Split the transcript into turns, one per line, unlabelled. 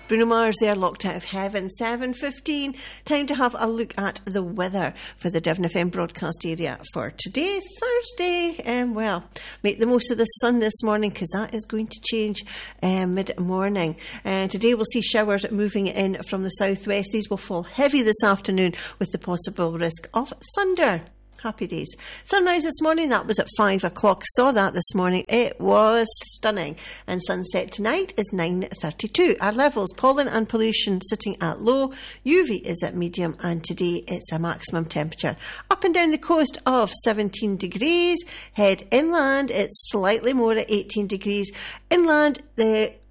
Bruno Mars there, Locked Out of Heaven, 7:15. Time to have a look at the weather for the Devon FM broadcast area for today, Thursday. Well, make the most of the sun this morning because that is going to change mid-morning. Today we'll see showers moving in from the southwest. These will fall heavy this afternoon with the possible risk of thunder. Happy days. Sunrise this morning, that was at 5 o'clock. Saw that this morning. It was stunning. And sunset tonight is 9:32. Our levels, pollen and pollution sitting at low. UV is at medium, and today it's a maximum temperature up and down the coast of 17 degrees. Head inland, it's slightly more at 18 degrees. Inland, the